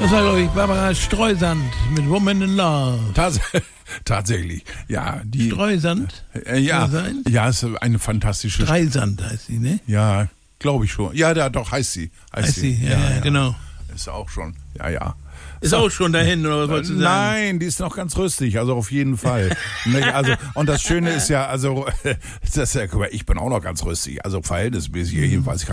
Das war, glaube ich, Barbara Streisand mit Woman in Love. Tatsächlich, ja. Streisand? Ja, ist eine fantastische... Streisand heißt sie, ne? Ja, glaube ich schon. Ja, doch, heißt sie. Heißt sie, ja, genau. Ist auch schon, ja. Ist auch schon dahin, oder was wolltest du sagen? Nein, die ist noch ganz rüstig, also auf jeden Fall. Also, und das Schöne ist ja, also, guck mal, ich bin auch noch ganz rüstig, also verhältnismäßig jedenfalls. Ich kann